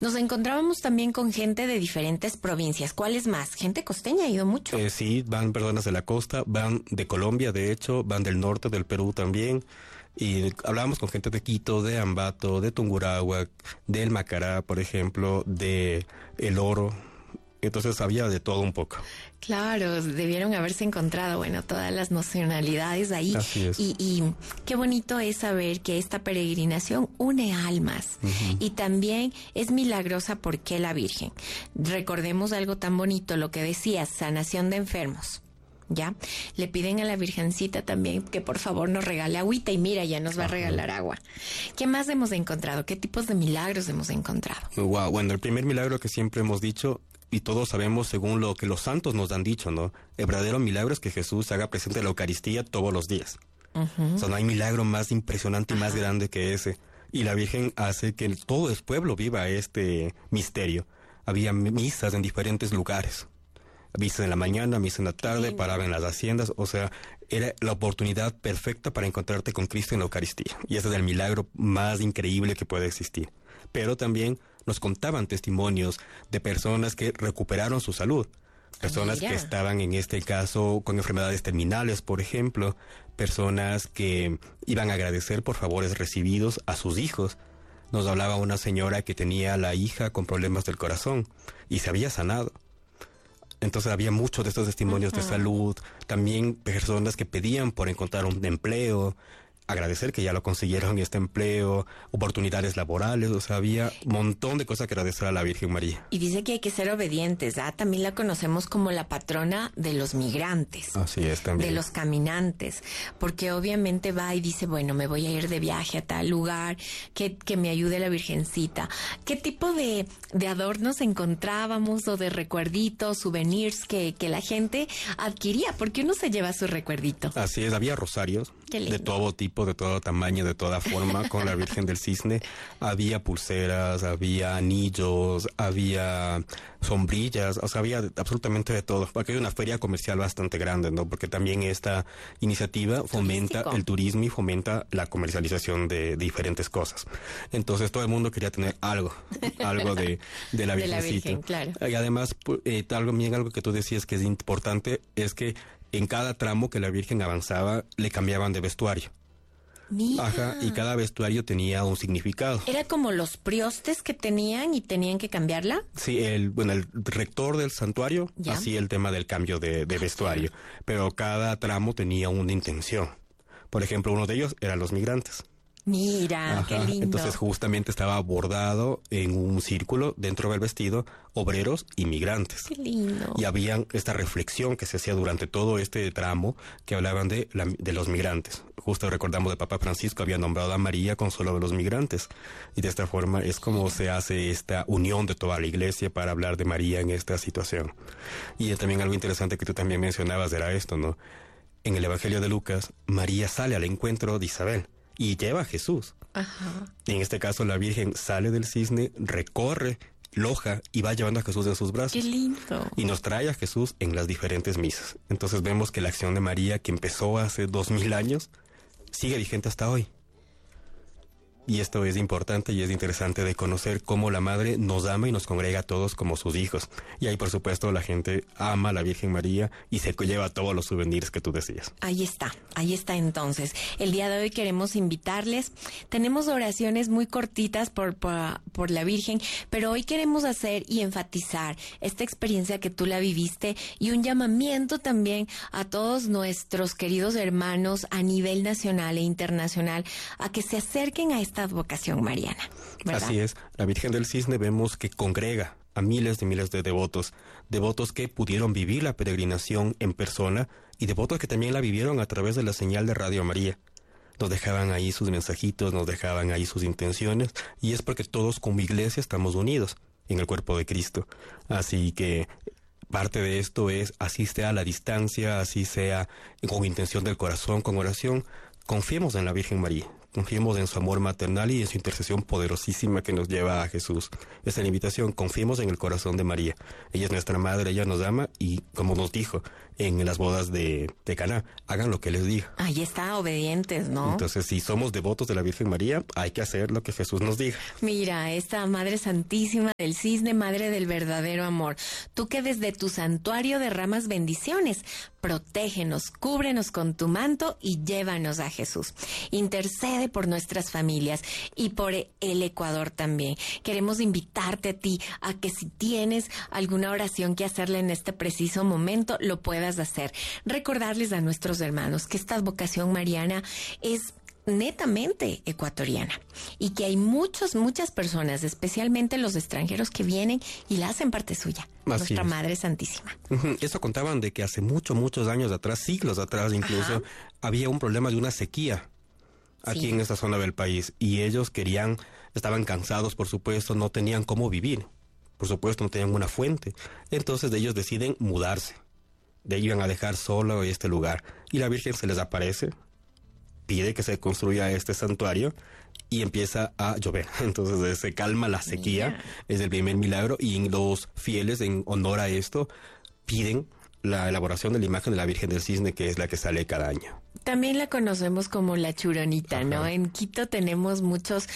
Nos encontrábamos también con gente de diferentes provincias. ¿Cuáles más? Gente costeña ha ido mucho. Sí, van personas de la costa, van de Colombia, de hecho, van del norte del Perú también. Y hablábamos con gente de Quito, de Ambato, de Tungurahua, del Macará, por ejemplo, de El Oro. Entonces había de todo un poco. Claro, debieron haberse encontrado, bueno, todas las nacionalidades ahí. Así es. Y qué bonito es saber que esta peregrinación une almas. Uh-huh. Y también es milagrosa porque la Virgen. Recordemos algo tan bonito, lo que decías, sanación de enfermos. ¿Ya? Le piden a la Virgencita también que por favor nos regale agüita y mira, ya nos va a regalar agua. ¿Qué más hemos encontrado? ¿Qué tipos de milagros hemos encontrado? Wow, bueno, el primer milagro que siempre hemos dicho, y todos sabemos según lo que los santos nos han dicho, ¿no? El verdadero milagro es que Jesús se haga presente en la Eucaristía todos los días. Uh-huh. O sea, no hay milagro más impresionante y más grande que ese. Y la Virgen hace que todo el pueblo viva este misterio. Había misas en diferentes lugares. Misas en la mañana, misas en la tarde, paraban en las haciendas, o sea, era la oportunidad perfecta para encontrarte con Cristo en la Eucaristía. Y ese es el milagro más increíble que puede existir. Pero también nos contaban testimonios de personas que recuperaron su salud. Personas que estaban, en este caso, con enfermedades terminales, por ejemplo. Personas que iban a agradecer por favores recibidos a sus hijos. Nos hablaba una señora que tenía a la hija con problemas del corazón y se había sanado. Entonces había muchos de estos testimonios de salud, también personas que pedían por encontrar un empleo, agradecer que ya lo consiguieron este empleo, oportunidades laborales, o sea, había un montón de cosas que agradecer a la Virgen María. Y dice que hay que ser obedientes, ¿ah? También la conocemos como la patrona de los migrantes. Así es, también. De los caminantes, porque obviamente va y dice, bueno, me voy a ir de viaje a tal lugar, que me ayude la Virgencita. ¿Qué tipo de adornos encontrábamos o de recuerditos, souvenirs que la gente adquiría? Porque uno se lleva su recuerdito. Así es, había rosarios de todo tipo, de todo tamaño, de toda forma, con la Virgen del Cisne. Había pulseras, había anillos, había sombrillas, o sea, había absolutamente de todo. Porque hay una feria comercial bastante grande, ¿no? Porque también esta iniciativa fomenta el turismo y fomenta la comercialización de diferentes cosas. Entonces todo el mundo quería tener algo de la Virgencita. De la Virgen, claro. Y además, algo que tú decías que es importante es que en cada tramo que la Virgen avanzaba, le cambiaban de vestuario. Mira. Ajá, y cada vestuario tenía un significado. ¿Era como los priostes que tenían y tenían que cambiarla? Sí, el rector del santuario hacía el tema del cambio de vestuario, pero cada tramo tenía una intención. Por ejemplo, uno de ellos eran los migrantes. Mira, ajá, qué lindo. Entonces justamente estaba bordado en un círculo dentro del vestido, obreros y migrantes. Qué lindo. Y había esta reflexión que se hacía durante todo este tramo que hablaban de los migrantes. Justo recordamos de Papa Francisco había nombrado a María consuelo de los migrantes. Y de esta forma es como se hace esta unión de toda la iglesia para hablar de María en esta situación. Y también algo interesante que tú también mencionabas era esto, ¿no? En el Evangelio de Lucas, María sale al encuentro de Isabel y lleva a Jesús. Ajá. En este caso, la Virgen sale del cisne, recorre Loja y va llevando a Jesús en sus brazos. ¡Qué lindo! Y nos trae a Jesús en las diferentes misas. Entonces vemos que la acción de María, que empezó hace 2000 años, sigue vigente hasta hoy. Y esto es importante y es interesante de conocer cómo la Madre nos ama y nos congrega a todos como sus hijos. Y ahí, por supuesto, la gente ama a la Virgen María y se lleva todos los souvenirs que tú decías. Ahí está entonces. El día de hoy queremos invitarles. Tenemos oraciones muy cortitas por la Virgen, pero hoy queremos hacer y enfatizar esta experiencia que tú la viviste y un llamamiento también a todos nuestros queridos hermanos a nivel nacional e internacional a que se acerquen a esta vocación mariana, ¿verdad? Así es. La Virgen del Cisne vemos que congrega a miles de devotos que pudieron vivir la peregrinación en persona y devotos que también la vivieron a través de la señal de Radio María. Nos dejaban ahí sus mensajitos, nos dejaban ahí sus intenciones y es porque todos como iglesia estamos unidos en el cuerpo de Cristo. Así que parte de esto es, así sea a la distancia, así sea con intención del corazón, con oración, confiemos en la Virgen María. Confiemos en su amor maternal y en su intercesión poderosísima que nos lleva a Jesús. Esta es la invitación, confiemos en el corazón de María. Ella es nuestra madre, ella nos ama y, como nos dijo en las bodas de Caná, hagan lo que les diga. Ahí está, obedientes, ¿no? Entonces, si somos devotos de la Virgen María, hay que hacer lo que Jesús nos diga. Mira, esta Madre Santísima del Cisne, Madre del verdadero amor, tú que desde tu santuario derramas bendiciones, protégenos, cúbrenos con tu manto y llévanos a Jesús. Intercede por nuestras familias y por el Ecuador también. Queremos invitarte a ti a que si tienes alguna oración que hacerle en este preciso momento, lo puedas hacer. Recordarles a nuestros hermanos que esta vocación mariana es netamente ecuatoriana y que hay muchas personas, especialmente los extranjeros, que vienen y la hacen parte suya. Así Nuestra es. Madre Santísima. Eso contaban de que hace muchos años atrás, siglos atrás incluso, había un problema de una sequía aquí en esta zona del país y ellos estaban cansados, por supuesto, no tenían cómo vivir, por supuesto, no tenían una fuente. Entonces ellos deciden mudarse. De ahí iban a dejar solo este lugar y la Virgen se les aparece, pide que se construya este santuario y empieza a llover. Entonces se calma la sequía, es el primer milagro y los fieles en honor a esto piden la elaboración de la imagen de la Virgen del Cisne, que es la que sale cada año. También la conocemos como la Churonita, ¿no? En Quito tenemos muchos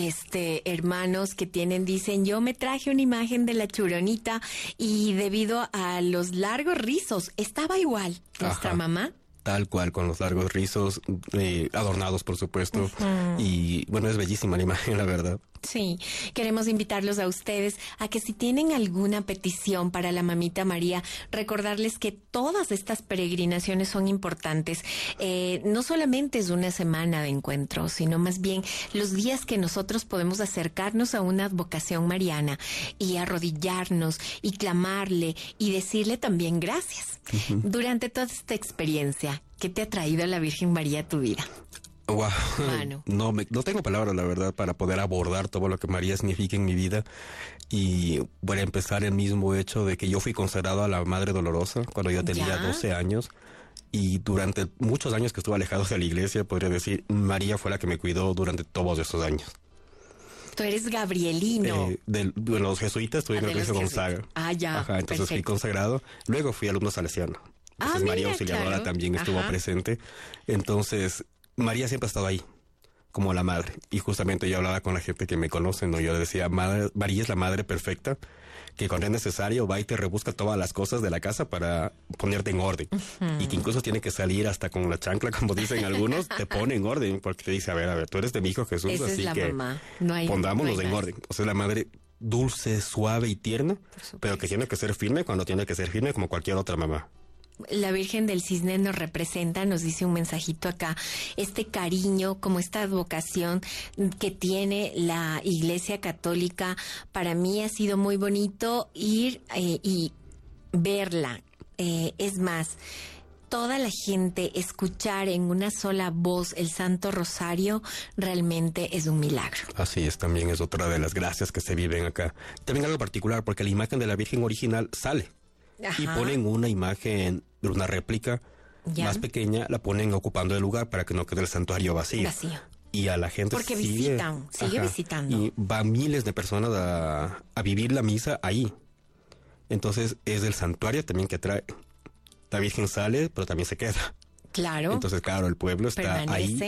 hermanos que dicen, yo me traje una imagen de la Churonita y debido a los largos rizos, estaba igual nuestra mamá. Tal cual, con los largos rizos, adornados, por supuesto. Y bueno, es bellísima la imagen, la verdad. Sí, queremos invitarlos a ustedes a que si tienen alguna petición para la Mamita María, recordarles que todas estas peregrinaciones son importantes. No solamente es una semana de encuentro, sino más bien los días que nosotros podemos acercarnos a una vocación mariana y arrodillarnos y clamarle y decirle también gracias. Durante toda esta experiencia, ¿qué te ha traído la Virgen María a tu vida? Wow. Mano. No tengo palabras, la verdad, para poder abordar todo lo que María significa en mi vida. Y voy a empezar el mismo hecho de que yo fui consagrado a la Madre Dolorosa cuando yo tenía 12 años. Y durante muchos años que estuve alejado de la iglesia, podría decir, María fue la que me cuidó durante todos esos años. Tú eres gabrielino. Los jesuitas estuve en el Colegio Gonzaga. Ya. Entonces perfecto. fui consagrado. Luego fui alumno salesiano. Entonces María mira, Auxiliadora claro. también estuvo presente. Entonces María siempre ha estado ahí, como la madre. Y justamente yo hablaba con la gente que me conoce, ¿no? Yo decía, María es la madre perfecta, que cuando es necesario va y te rebusca todas las cosas de la casa para ponerte en orden. Y que incluso tiene que salir hasta con la chancla, como dicen algunos, te pone en orden, porque te dice, a ver, tú eres de mi hijo Jesús, Esa así es la que mamá. Pongámonos en orden. O sea, la madre dulce, suave y tierna, pero que tiene que ser firme cuando tiene que ser firme, como cualquier otra mamá. La Virgen del Cisne nos representa, nos dice un mensajito acá, este cariño, como esta vocación que tiene la Iglesia Católica. Para mí ha sido muy bonito ir y verla. Es más, toda la gente escuchar en una sola voz el Santo Rosario realmente es un milagro. Así es, también es otra de las gracias que se viven acá. También algo particular, porque la imagen de la Virgen original sale. Y ponen una imagen de una réplica más pequeña, la ponen ocupando el lugar para que no quede el santuario vacío. Y a la gente porque sigue visitando. Y van miles de personas a vivir la misa ahí. Entonces es el santuario también que atrae. La Virgen sale, pero también se queda. Claro. Entonces, claro, el pueblo está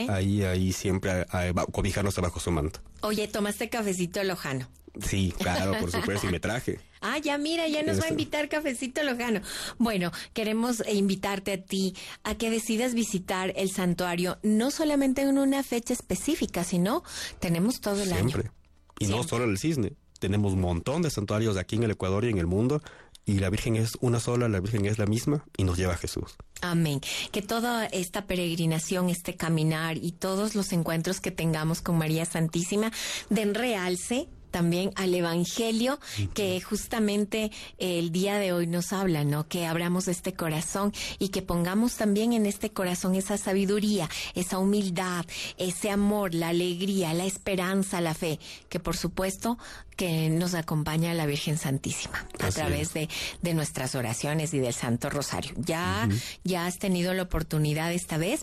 ahí siempre cobijándose bajo su manto. Oye, ¿tomaste cafecito lojano? Sí, claro, por supuesto, y me traje. Ya nos va a invitar cafecito lojano. Bueno, queremos invitarte a ti a que decidas visitar el santuario, no solamente en una fecha específica, sino tenemos todo el año. Y no solo el Cisne, tenemos un montón de santuarios aquí en el Ecuador y en el mundo, y la Virgen es una sola, la Virgen es la misma, y nos lleva a Jesús. Amén. Que toda esta peregrinación, este caminar y todos los encuentros que tengamos con María Santísima den realce también al Evangelio que justamente el día de hoy nos habla, ¿no? Que abramos este corazón y que pongamos también en este corazón esa sabiduría, esa humildad, ese amor, la alegría, la esperanza, la fe, que por supuesto que nos acompaña la Virgen Santísima a través de nuestras oraciones y del Santo Rosario. Ya has tenido la oportunidad esta vez.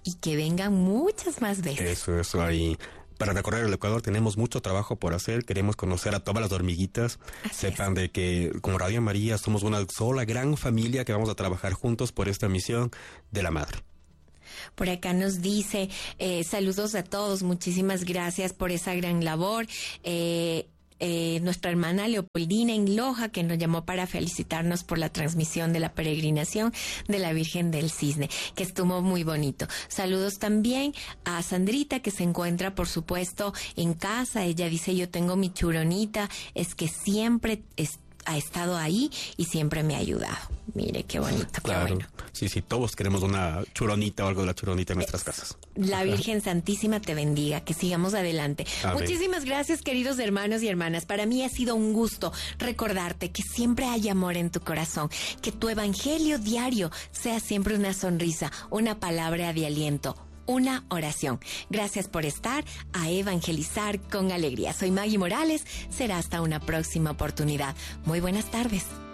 y que vengan muchas más veces. Eso ahí. Para recorrer el Ecuador tenemos mucho trabajo por hacer. Queremos conocer a todas las hormiguitas. Sepan de que como Radio María somos una sola gran familia que vamos a trabajar juntos por esta misión de la Madre. Por acá nos dice, saludos a todos, muchísimas gracias por esa gran labor. Nuestra hermana Leopoldina en Loja, que nos llamó para felicitarnos por la transmisión de la peregrinación de la Virgen del Cisne, que estuvo muy bonito. Saludos también a Sandrita, que se encuentra, por supuesto, en casa. Ella dice, yo tengo mi churonita, es que siempre ha estado ahí y siempre me ha ayudado. Mire, qué bonito, claro. Qué bueno. Sí, todos queremos una churonita o algo de la churonita en nuestras casas. La Virgen Santísima te bendiga, que sigamos adelante. Amén. Muchísimas gracias, queridos hermanos y hermanas. Para mí ha sido un gusto recordarte que siempre hay amor en tu corazón, que tu evangelio diario sea siempre una sonrisa, una palabra de aliento, una oración. Gracias por estar a evangelizar con alegría. Soy Maggie Morales. Será hasta una próxima oportunidad. Muy buenas tardes.